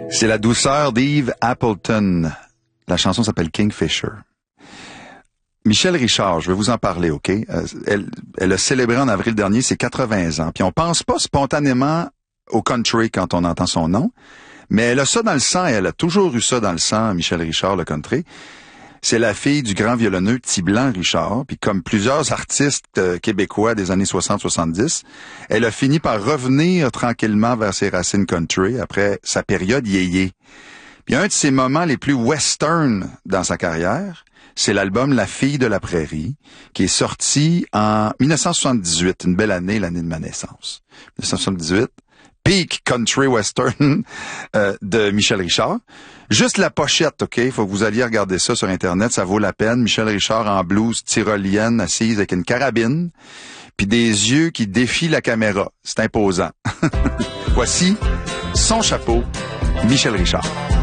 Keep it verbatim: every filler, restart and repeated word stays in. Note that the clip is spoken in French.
C'est la douceur d'Eve Appleton. La chanson s'appelle Kingfisher. Michel Richard, je vais vous en parler, OK? Euh, elle, elle a célébré en avril dernier ses quatre-vingts ans. Puis on pense pas spontanément au country quand on entend son nom, mais elle a ça dans le sang, et elle a toujours eu ça dans le sang, Michel Richard, le country. C'est la fille du grand violonneux Tiblan Richard, puis comme plusieurs artistes euh, québécois des années soixante soixante-dix, elle a fini par revenir tranquillement vers ses racines country après sa période yéyé. Puis un de ses moments les plus western dans sa carrière, c'est l'album La fille de la prairie, qui est sorti en dix-neuf cent soixante-dix-huit, une belle année, l'année de ma naissance. dix-neuf cent soixante-dix-huit, peak country western euh, de Michel Richard. Juste la pochette, OK? Il faut que vous alliez regarder ça sur Internet, ça vaut la peine. Michel Richard en blouse tyrolienne, assise avec une carabine, puis des yeux qui défient la caméra. C'est imposant. Voici son chapeau, Michel Richard.